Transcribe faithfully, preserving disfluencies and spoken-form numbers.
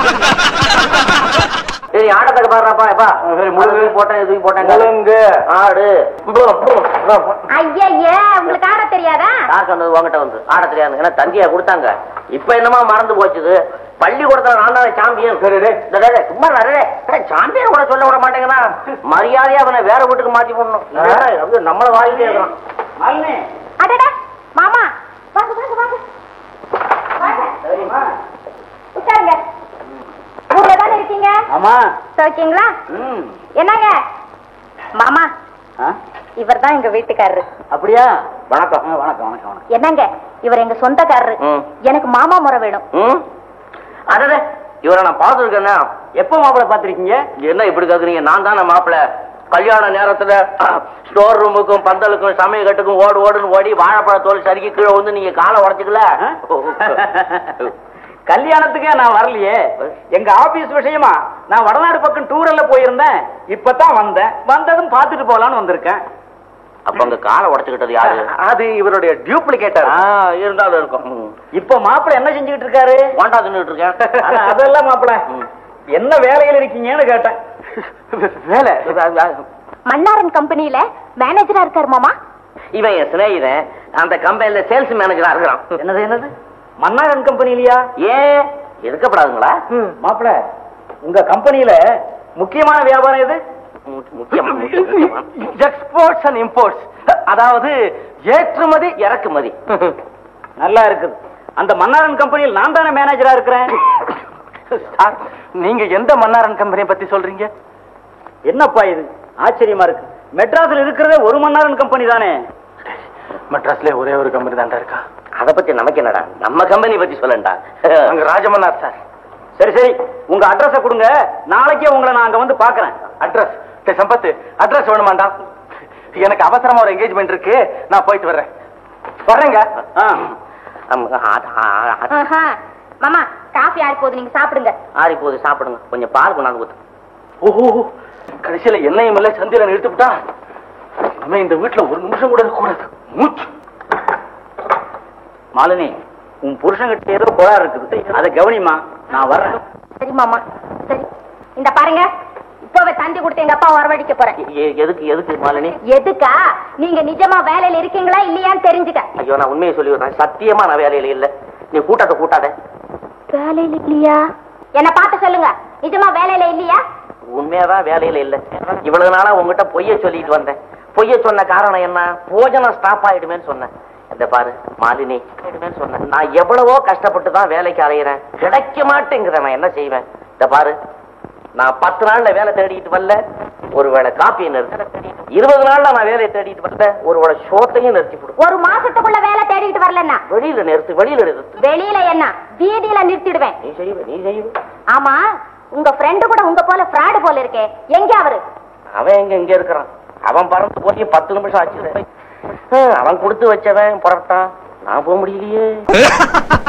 சரி ஆடத்துக்கு பாடுறாப்பா எப்பா முழுங்கு போட்டேன் எதுவும் போட்டேன் முழுங்கு ஆடு ஐயா உங்களுக்கு ஆட தெரியாதா? யார் சொன்னது உங்ககிட்ட வந்து ஆட தெரியாது? ஏன்னா தந்தியா கொடுத்தாங்க. இப்ப என்னமா மறந்து போச்சுது. பள்ளிக்கூடத்துல நான் தான் சாம்பியன். சும்மா சாம்பியன் கூட சொல்ல விட மாட்டேங்கன்னா மரியாதையா அவனை வேற வீட்டுக்கு மாத்தி போடணும். நம்மள வாயிலே இருக்கிறான். அடடா மாமா வாங்க வாங்க வாங்க உட்காருங்க. ஊர்ல தானே இருக்கீங்க? ஆமா. சோக்கிங்களா? என்னங்க மாமா, இவர் தான் எங்க வீட்டுக்காரரு. அப்படியா? வணக்கம் வணக்கம் வணக்கம் வணக்கம். என்னங்க இவர் எங்க சொந்தக்காரரு. எனக்கு மாமா முறை வேணும். அடடே இவரை நான் பார்த்துருக்கேன்னா. எப்ப மாப்பிள்ள பாத்திருக்கீங்க? என்ன இப்படி கேக்குறீங்க? நான் தானே மாப்பிள்ள. கல்யாண நேரத்துல ஸ்டோர் ரூமுக்கும் பந்தலுக்கும் சமயக்கட்டுக்கும் ஓடு ஓடுன்னு ஓடி வாழைப்பழ தோல் சறுக்கி கீழே வந்து நீங்க காலை உடைச்சுக்கல. கல்யாணத்துக்கே நான் வரலையே. எங்க ஆபீஸ் விஷயமா நான் வடநாடு பக்கம் டூர்ல போயிருந்தேன். இப்பதான் வந்தேன். வந்ததும் பாத்துட்டு போலான்னு வந்திருக்கேன். அப்ப அங்க காலை உடைச்சுக்கிட்டது யாரு? அது இவருடைய டியூப்ளிகேட்டர். இருந்தாலும் இருக்கும். இப்ப மாப்பிள்ள என்ன செஞ்சுக்கிட்டு இருக்காரு? வாண்டா தின்னுட்டு இருக்கேன். அதெல்லாம் மாப்பிள்ள என்ன வேலையில இருக்கீங்கன்னு கேட்டேன். வேலை மன்னாரன் கம்பெனியில மேனேஜரா இருக்காரு மாமா. இவன் என் சிநேகிதன். அந்த கம்பெனில சேல்ஸ் மேனேஜரா இருக்கிறான். என்னது என்னது மன்னாரன் கம்பெனிலயா? ஏன் இருக்கப்படாதுங்களா? மாப்பிள்ள உங்க கம்பெனியில முக்கியமான வியாபாரம் எது? எக்ஸ்போர்ட்ஸ் அண்ட் இம்போர்ட்ஸ், அதாவது ஏற்றுமதி இறக்குமதி. நல்லா இருக்குது. அந்த மன்னாரன் கம்பெனியில் நான் தானே மேனேஜரா இருக்கிறேன். நீங்க எந்த மன்னாரன் கம்பெனியை பத்தி சொல்றீங்க? என்னப்பா இது ஆச்சரியமா இருக்கு. மெட்ராஸ்ல இருக்கிறதே ஒரு மன்னாரன் கம்பெனி தானே. மெட்ராஸ்ல ஒரே ஒரு கம்பெனி தான்டா இருக்கா. அத பத்தி நமக்கு என்னடா? நம்ம கம்பெனி பத்தி சொல்லண்டா. அங்க ராஜமன்னார் சார். சரி சரி உங்க அட்ரஸ கொடுங்க. நாளைக்கே உங்களை நான் அங்க வந்து பாக்குறேன். அட்ரஸ் சம்பத்து அட்ரஸ் வேணுமாண்டா? எனக்கு அவசரமா ஒரு என்கேஜ்மெண்ட் இருக்கு. நான் போயிட்டு வர்றேன். வர்றேங்க. மாமா காஃபி ஆறி போகுது, நீங்க சாப்பிடுங்க. ஆறி போகுது சாப்பிடுங்க. கொஞ்சம் பால் கொண்டாந்து ஊத்து. ஓஹோ கடைசியில என்னையும் இல்ல சந்திரன் எடுத்துட்டா. நம்ம இந்த வீட்டுல ஒரு நிமிஷம் கூட கூடாது. மூச்சு. மாலினி உன் புருஷன்கிட்ட ஏதோ கோளாறு இருக்குது. அதை கவனிமா. நான் வர்றேன். சரி மாமா சரி. இந்த பாருங்க இப்பவே தந்தி கொடுத்து எங்க அப்பா வரவழைக்க போறேன். எதுக்கு எதுக்கு மாலினி? எதுக்கா? நீங்க நிஜமா வேலையில இருக்கீங்களா இல்லையான்னு தெரிஞ்சுக்க. ஐயோ நான் உண்மையை சொல்லி விடுறேன். சத்தியமா நான் வேலையில இல்ல. நீ கூட்டாத கூட்டாத. வேலையில இல்லையா? என்ன பார்த்து சொல்லுங்க. நிஜமா வேலையில இல்லையா? உண்மையாதான் வேலையில இல்ல. இவ்வளவு நாளா உங்ககிட்ட பொய்ய சொல்லிட்டு வந்தேன். பொய்ய சொன்ன காரணம் என்ன? போஜனம் ஸ்டாப் ஆயிடுமேன்னு சொன்னேன். இந்த பாரு மாலினி சொன்னேன். நான் எவ்வளவோ கஷ்டப்பட்டு தான் வேலைக்கு அலையிறேன். கிடைக்க மாட்டேங்கிறேன். நான் என்ன செய்வேன்? இந்த பாரு நான் பத்து நாள்ல வேலை தேடிட்டு வரல, ஒருவேளை காப்பியை நிறுத்த. இருபது நாள்ல நான் வேலையை தேடிட்டு வரல, ஒருவேளை ஷோத்தையும் நிறுத்தி போடு. ஒரு மாசத்துக்குள்ள வேலை தேடிட்டு வரலன்னா வெளியில நிறுத்து. வெளியில நிறுத்து. வெளியில என்ன வீதியில நிறுத்திடுவேன். நீ செய்வ நீ செய்வ. ஆமா உங்க ஃப்ரெண்டு கூட உங்க போல ஃப்ராடு போல இருக்கே. எங்க அவரு? அவன் எங்க இங்க இருக்கிறான். அவன் பறந்து போய் பத்து நிமிஷம் ஆச்சு. அவன் கொடுத்து வச்சவன் புறப்பட்டான். நான் போக முடியலையே.